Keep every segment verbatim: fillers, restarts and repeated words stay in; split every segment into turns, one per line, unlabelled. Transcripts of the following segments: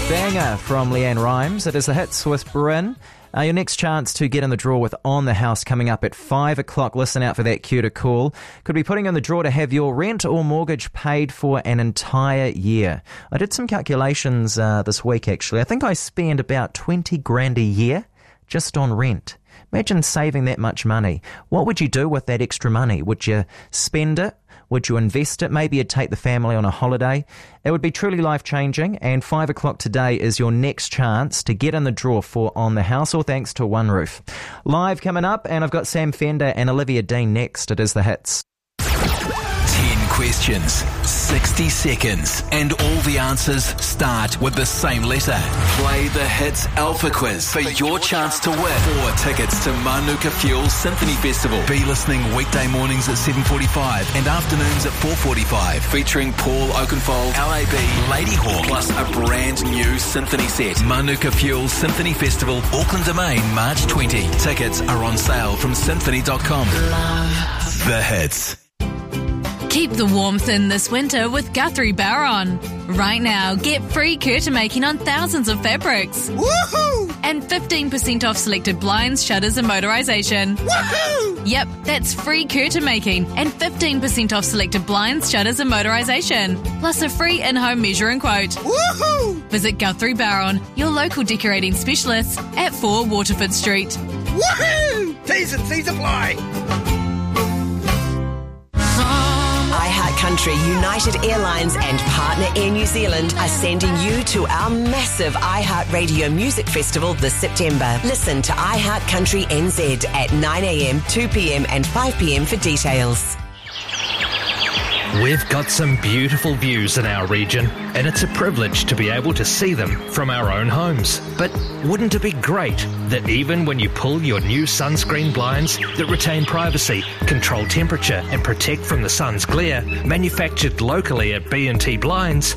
Banger from Leanne Rimes. It is the hits with Bryn. Uh, your next chance to get in the draw with On the House coming up at five o'clock. Listen out for that cue to call. Could be putting in the draw to have your rent or mortgage paid for an entire year. I did some calculations uh, this week, actually. I think I spend about twenty grand a year just on rent. Imagine saving that much money. What would you do with that extra money? Would you spend it? Would you invest it? Maybe you'd take the family on a holiday. It would be truly life-changing, and five o'clock today is your next chance to get in the draw for On the House, all thanks to One Roof. Live coming up, and I've got Sam Fender and Olivia Dean next. It is the hits.
ten questions, sixty seconds, and all the answers start with the same letter. Play the Hits Alpha Quiz for your chance to win four tickets to Manuka Fuel Symphony Festival. Be listening weekday mornings at seven forty-five and afternoons at four forty-five, featuring Paul Oakenfold, L A B, Ladyhawke, plus a brand new symphony set. Manuka Fuel Symphony Festival, Auckland Domain, March twentieth. Tickets are on sale from symphony dot com. Love the hits.
Keep the warmth in this winter with Guthrie Barron. Right now, get free curtain making on thousands of fabrics.
Woohoo!
And fifteen percent off selected blinds, shutters and motorisation.
Woohoo!
Yep, that's free curtain making and fifteen percent off selected blinds, shutters and motorisation. Plus a free in-home measuring quote.
Woohoo!
Visit Guthrie Barron, your local decorating specialist at four Waterford Street.
Woohoo! T's and C's apply.
Country, United Airlines and partner Air New Zealand are sending you to our massive iHeartRadio Music Festival this September. Listen to iHeart Country N Z at nine a.m, two p.m and five p.m for details.
We've got some beautiful views in our region, and it's a privilege to be able to see them from our own homes. But wouldn't it be great that even when you pull your new sunscreen blinds that retain privacy, control temperature and protect from the sun's glare, manufactured locally at B and T Blinds,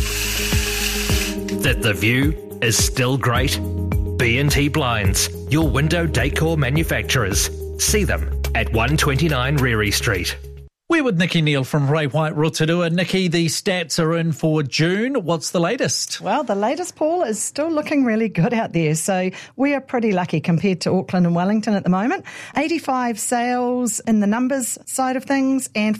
that the view is still great? B and T Blinds, your window decor manufacturers. See them at one twenty-nine Reary Street.
We're with Nikki Neal from Ray White Rotorua. Nikki, the stats are in for June. What's the latest?
Well, the latest, Paul, is still looking really good out there. So we are pretty lucky compared to Auckland and Wellington at the moment. eighty-five sales in the numbers side of things and